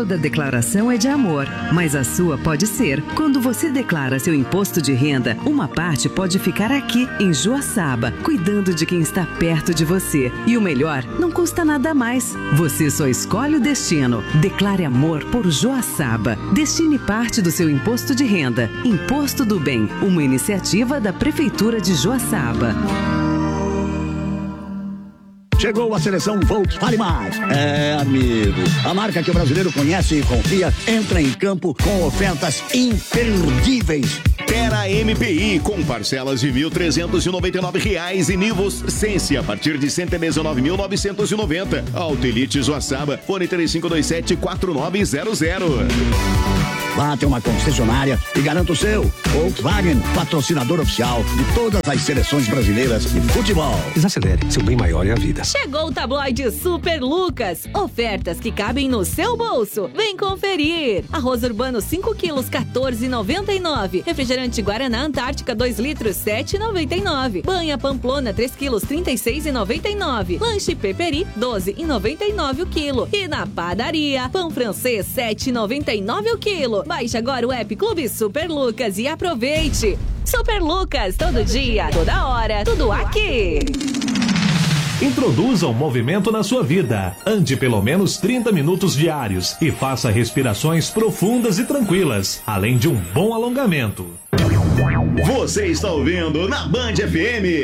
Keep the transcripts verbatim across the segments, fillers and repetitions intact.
toda declaração é de amor, mas a sua pode ser. Quando você declara seu imposto de renda, uma parte pode ficar aqui, em Joaçaba, cuidando de quem está perto de você. E o melhor, não custa nada a mais. Você só escolhe o destino. Declare amor por Joaçaba. Destine parte do seu imposto de renda. Imposto do Bem, uma iniciativa da Prefeitura de Joaçaba. Chegou a seleção Volkswagen Mais. É, amigo, a marca que o brasileiro conhece e confia entra em campo com ofertas imperdíveis. Terra M P I com parcelas de mil trezentos e noventa e nove reais e Nivus Sense a partir de cento e dezenove mil novecentos e noventa. Auto Elite Joaçaba, fone três cinco dois sete quatro nove zero zero. Vá até uma concessionária e garanta o seu. Volkswagen, patrocinador oficial de todas as seleções brasileiras de futebol. Desacelere, seu bem maior é a vida. Chegou o tabloide Super Lucas. Ofertas que cabem no seu bolso. Vem conferir. Arroz urbano cinco quilos, quatorze reais e noventa e nove. Refrigerante Guaraná Antártica dois litros, sete reais e noventa e nove. Banha Pamplona três quilos, trinta e seis reais e noventa e nove. Lanche Peperi doze reais e noventa e nove o quilo. E na padaria, pão francês sete reais e noventa e nove o quilo. Baixe agora o app Clube Super Lucas e aproveite. Super Lucas, todo dia, toda hora, tudo aqui. Introduza um movimento na sua vida. Ande pelo menos trinta minutos diários e faça respirações profundas e tranquilas, além de um bom alongamento. Você está ouvindo na Band F M.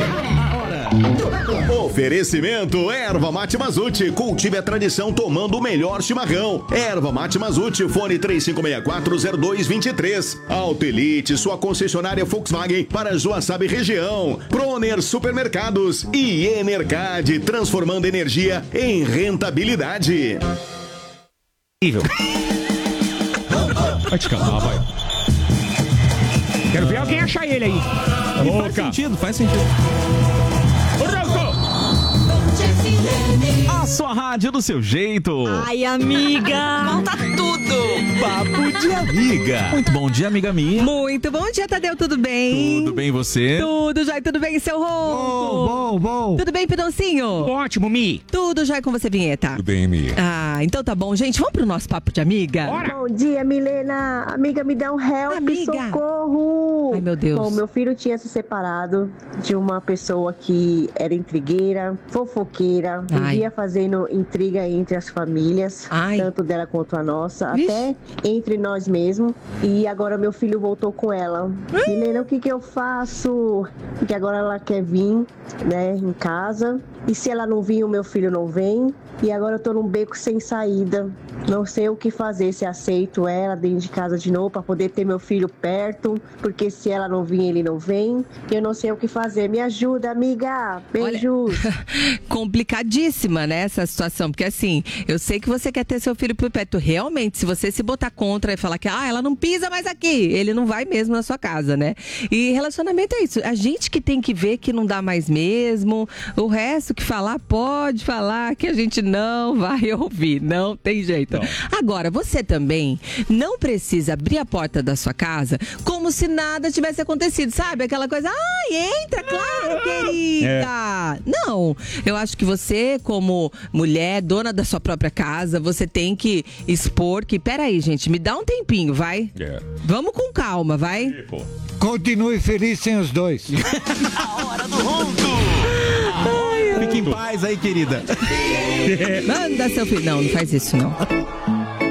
Oferecimento Erva Mate Mazute. Cultive a tradição tomando o melhor chimarrão. Erva Mate Mazute, fone três cinco seis quatro zero dois dois três. Auto Elite, sua concessionária Volkswagen para Joaçaba e região. Proner Supermercados e Enercad, transformando energia em rentabilidade. Vai te calar, vai. Quero ver alguém achar ele aí. E faz sentido, faz sentido. A sua rádio do seu jeito. Ai, amiga. Conta tudo. Papo de amiga. Muito bom dia, amiga minha. Muito bom dia, Tadeu. Tudo bem? Tudo bem, você? Tudo jóia. Tudo bem, seu Ronco? Bom, bom, bom. Tudo bem, Pidoncinho? Ótimo, Mi. Tudo jóia com você, Vinheta? Tudo bem, Mi. Ah, então tá bom, gente. Vamos pro nosso papo de amiga? Bora. Bom dia, Milena. Amiga, me dá um help, amiga. Socorro. Ai, meu Deus. Bom, meu filho tinha se separado de uma pessoa que era intrigueira, fofoqueira, vivia fazendo intriga entre as famílias, Ai. tanto dela quanto a nossa, Vixe. até entre nós mesmos. E agora meu filho voltou com ela. Ai. Milena, o que que eu faço? Porque agora ela quer vir, né, em casa. E se ela não vir, o meu filho não vem. E agora eu tô num beco sem saída. Não sei o que fazer, se aceito ela dentro de casa de novo para poder ter meu filho perto. Porque se ela não vir, ele não vem. Eu não sei o que fazer. Me ajuda, amiga. Beijos. Olha, complicadíssima, né, essa situação. Porque assim, eu sei que você quer ter seu filho por perto. Realmente, se você se botar contra e falar que ah, ela não pisa mais aqui, ele não vai mesmo na sua casa, né? E relacionamento é isso. A gente que tem que ver que não dá mais mesmo. O resto que falar, pode falar, que a gente não vai ouvir. Não tem jeito. Não. Agora, você também não precisa abrir a porta da sua casa como se nada tivesse acontecido, sabe? Aquela coisa, ai, entra, claro, querida. É. Não, eu acho que você, como mulher, dona da sua própria casa, você tem que expor que, peraí, gente, me dá um tempinho, vai? É. Vamos com calma, vai? E, pô. Continue feliz sem os dois. A hora do rondo. Fique em paz aí, querida. Manda seu filho. Não, não faz isso, não.